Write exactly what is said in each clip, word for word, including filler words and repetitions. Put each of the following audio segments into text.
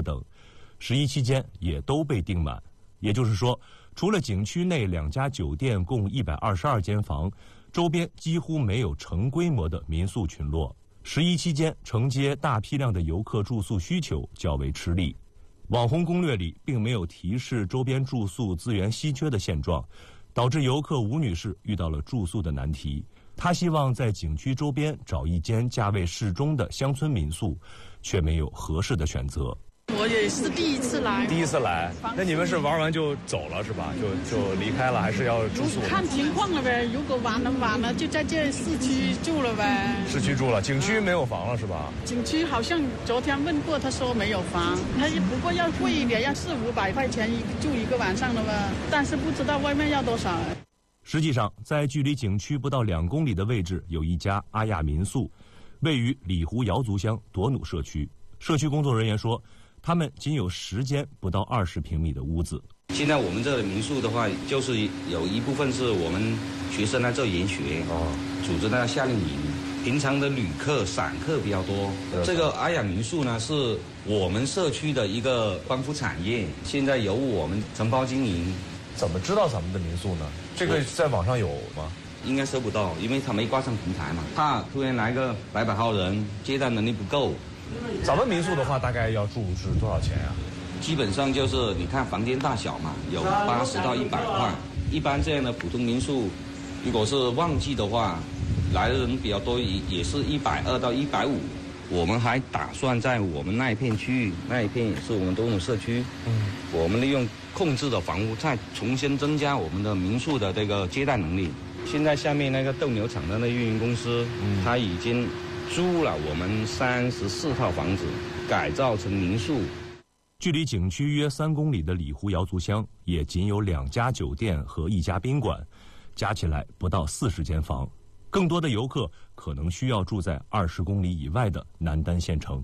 等，十一期间也都被订满。也就是说，除了景区内两家酒店共一百二十二间房，周边几乎没有成规模的民宿群落。十一期间承接大批量的游客住宿需求较为吃力。网红攻略里并没有提示周边住宿资源稀缺的现状，导致游客吴女士遇到了住宿的难题。她希望在景区周边找一间价位适中的乡村民宿，却没有合适的选择。 我也是第一次来， 第一次来，那你们是玩完就走了是吧？就就离开了，还是要住宿？ 看情况了呗。如果晚了晚了，就在这市区住了呗。 市区住了，景区没有房了是吧？ 景区好像昨天问过，他说没有房，他不过要贵一点，要四五百块钱一住一个晚上了吧？但是不知道外面要多少。 实际上，在距离景区不到两公里的位置，有一家阿亚民宿，位于里湖瑶族乡朵努社区。社区工作人员说，他们仅有十间不到二十平米的屋子。 现在我们这里民宿的话，就是有一部分是我们学生来这研学，哦，组织的夏令营。平常的旅客、散客比较多。这个阿雅民宿呢，是我们社区的一个光伏产业，现在由我们承包经营。 怎么知道咱们的民宿呢？这个在网上有吗？ 应该搜不到，因为他没挂上平台嘛。怕突然来个百百号人，接待能力不够。 咱们民宿的话，大概要住是多少钱啊？ 基本上就是你看房间大小嘛，有八十到一百块。一般这样的普通民宿，如果是旺季的话，来的人比较多，也也是一百二到一百五。我们还打算在我们那一片区域，那一片也是我们多努社区，嗯，我们利用控制的房屋，再重新增加我们的民宿的这个接待能力。现在下面那个斗牛场的那运营公司，嗯，他已经租了我们三十四套房子，改造成民宿。 距离景区约三公里的里湖瑶族乡，也仅有两家酒店和一家宾馆，加起来不到四十间房。更多的游客可能需要住在二十公里以外的南丹县城。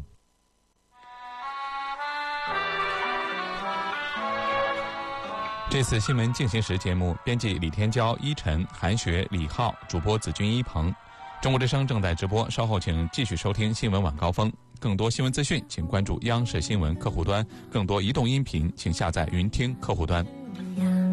这次新闻进行时节目，编辑李天骄、依晨、韩雪、李浩，主播子君、一鹏。中国之声正在直播，稍后请继续收听新闻晚高峰。更多新闻资讯，请关注央视新闻客户端；更多移动音频，请下载云听客户端。